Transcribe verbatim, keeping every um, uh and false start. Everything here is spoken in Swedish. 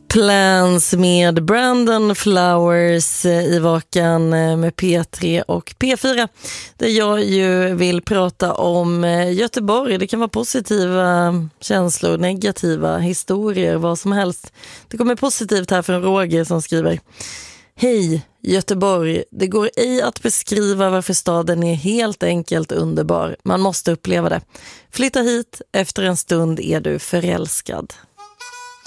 Plans med Brandon Flowers i Vakan med P tre och P fyra, där jag ju vill prata om Göteborg. Det kan vara positiva känslor, negativa historier, vad som helst. Det kommer positivt här från Roger som skriver: Hej Göteborg, det går ej att beskriva varför staden är helt enkelt underbar. Man måste uppleva det. Flytta hit, efter en stund är du förälskad.